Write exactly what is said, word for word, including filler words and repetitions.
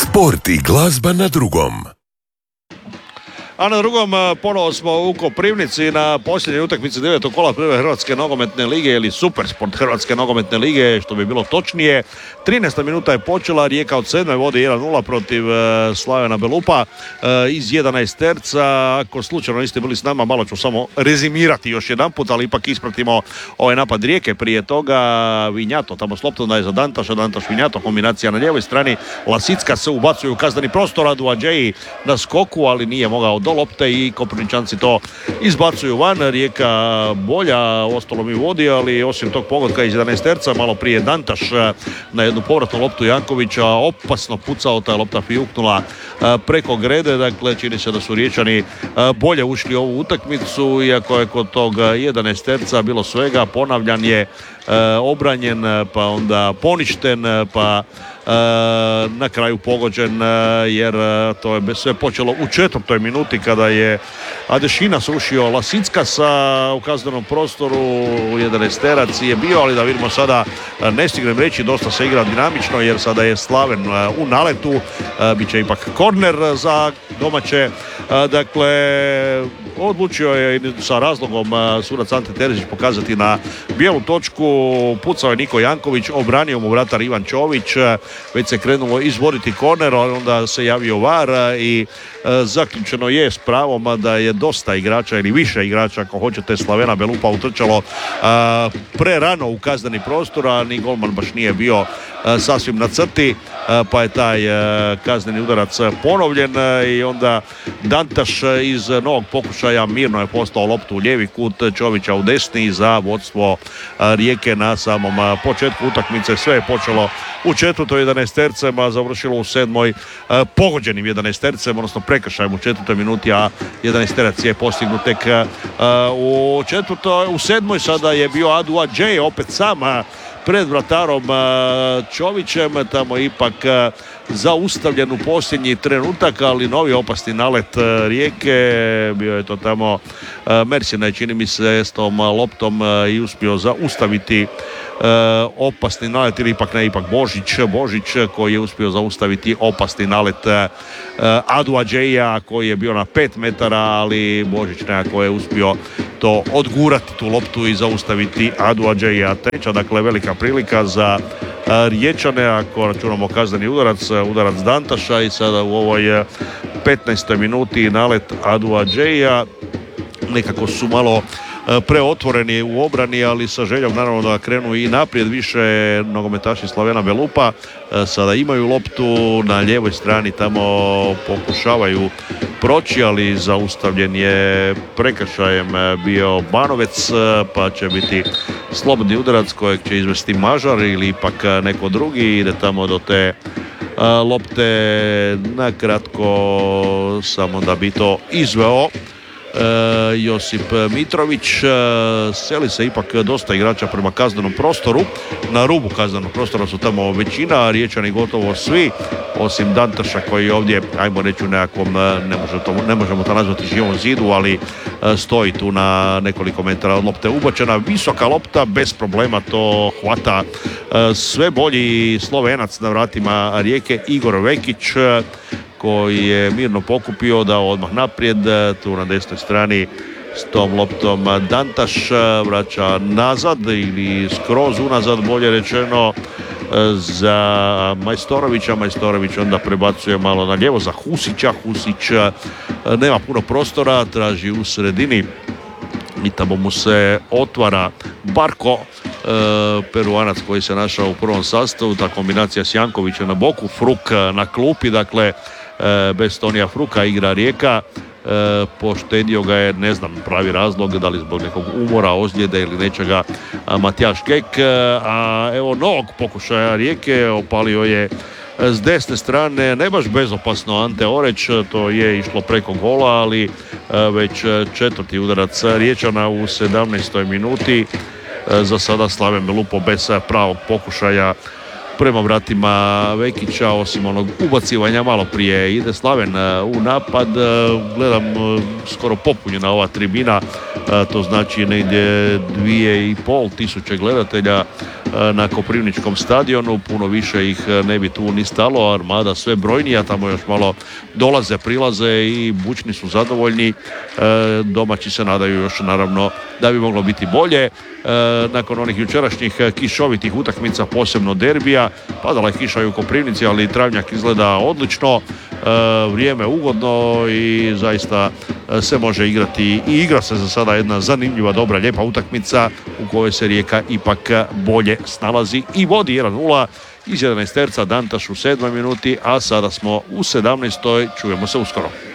Sport i glazba na drugom. A na drugom ponovo smo u Koprivnici na posljednjoj utakmici devetog kola prve Hrvatske nogometne lige ili Supersport Hrvatske nogometne lige, što bi bilo točnije. trinaesta minuta je počela, Rijeka od sedme vodi jedan nula protiv Slavena Belupa iz jedanaesterca. Ako slučajno niste bili s nama, malo ću samo rezimirati još jedan put, ali ipak ispratimo ovaj napad Rijeke. Prije toga Vinjato tamo s loptom daje za Dantaša, Dantaš Vinjato, kombinacija na lijevoj strani. Lasicka se ubacuje u kazneni prostor, Aduadžeji na skoku, ali nije mogao do lopte i Koprivničanci to izbacuju van. Rijeka bolja, ostalo mi vodi, ali osim tog pogotka iz jedanaesterca, malo prije Dantaš na jednu povratnu loptu Jankovića, opasno pucao, ta lopta fijuknula preko grede. Dakle, čini se da su Riječani bolje ušli u ovu utakmicu, iako je kod tog jedanaesterca bilo svega. Ponavljan je obranjen, pa onda poništen, pa na kraju pogođen, jer to je sve počelo u četvrtoj minuti kada je Adešina srušio Lasicka sa u kaznenom prostoru. jedanaesterac je bio, ali da vidimo sada, ne stignem reći, dosta se igra dinamično jer sada je Slaven u naletu, biće ipak korner za domaće. Dakle, odlučio je sa razlogom sudac Ante Terzić pokazati na bijelu točku. Pucao je Niko Janković, obranio mu vratar Ivan Čović, već se krenulo izvoditi korner, ali onda se javio var i e, zaključeno je s pravom da je dosta igrača ili više igrača, ako hoćete, Slavena Belupa utrčalo e, prerano u kazneni prostor, a ni golman baš nije bio e, sasvim na crti, e, pa je taj e, kazneni udarac ponovljen e, i onda Dantaš iz novog pokušaja mirno je poslao loptu u lijevi kut, Čovića u desni za vodstvo e, Rijeke na samom e, početku utakmice. Sve je počelo u četvrtoj jedanaestercem, a završilo u sedmoj e, pogođenim jedanaestercem, odnosno prekršajem u četvrtoj minuti, a jedanaesterac je postignut tek e, u četvrtoj. U sedmoj sada je bio Aduadžej opet sama pred vratarom Čovićem, tamo ipak zaustavljen u posljednji trenutak, ali novi opasni nalet Rijeke, bio je to tamo Mersina je, čini mi se, s tom loptom i uspio zaustaviti opasni nalet, ili ipak ne, ipak Božić, Božić koji je uspio zaustaviti opasni nalet Aduadžeja koji je bio na pet metara, ali Božić nekako je uspio to odgurati, tu loptu, i zaustaviti Aduadžeja. Treća, dakle, velika prilika za Riječane, ako računamo kazneni udarac, udarac Dantaša, i sada u ovoj petnaestoj minuti nalet Aduadžeja. Nekako su malo preotvoreni u obrani, ali sa željom naravno da krenu i naprijed više nogometaši Slavena Belupa. Sada imaju loptu na lijevoj strani, tamo pokušavaju proći, ali zaustavljen je prekršajem bio Banovec, pa će biti slobodni udarac kojeg će izvesti Mažar ili ipak neko drugi. Ide tamo do te lopte na kratko, samo da bi to izveo E, Josip Mitrović. E, seli se ipak dosta igrača prema kaznenom prostoru. Na rubu kaznenog prostora su tamo većina, a Riječani gotovo svi, osim Dantaša koji ovdje, ajmo reći, u nekakvom, ne, može to, ne možemo to nazvati živom zidu, ali e, stoji tu na nekoliko metara od lopte. Ubačena visoka lopta, bez problema to hvata e, sve bolji Slovenac na vratima Rijeke, Igor Vekić, koji je mirno pokupio, dao odmah naprijed, tu na desnoj strani s tom loptom Dantaš vraća nazad ili skroz unazad, bolje rečeno, za Majstorovića. Majstorović onda prebacuje malo na lijevo za Husića. Husić nema puno prostora, traži u sredini i tamo mu se otvara Barko, Peruanac koji se našao u prvom sastavu. Ta kombinacija s Jankovićem na boku, Fruk na klupi, dakle bez Tonija Fruka igra Rijeka. E, poštedio ga je, ne znam pravi razlog, da li zbog nekog umora, ozljede ili nečega, Matijaš Kek. A evo novog pokušaja Rijeke, opalio je s desne strane, ne baš bezopasno, Ante Oreć, to je išlo preko gola, ali već četvrti udarac Riječana u sedamnaestoj minuti. Za sada Slaven Belupo bez pravog pokušaja prema vratima Vekića, osim onog ubacivanja malo prije. Ide Slaven u napad, gledam skoro popunjena ova tribina, to znači negdje dvije i pol tisuće gledatelja na Koprivničkom stadionu, puno više ih ne bi tu ni stalo, Armada sve brojnija, tamo još malo dolaze, prilaze i bučni su zadovoljni, domaći se nadaju još naravno da bi moglo biti bolje. Nakon onih jučerašnjih kišovitih utakmica, posebno derbija, padala je kiša i u Koprivnici, ali travnjak izgleda odlično, vrijeme ugodno i zaista se može igrati i igra se za sada jedna zanimljiva, dobra, lijepa utakmica u kojoj se Rijeka ipak bolje snalazi i vodi jedan nula iz jedanaesterca, Dantaš u sedmoj minuti, a sada smo u sedamnaestoj. Čujemo se uskoro.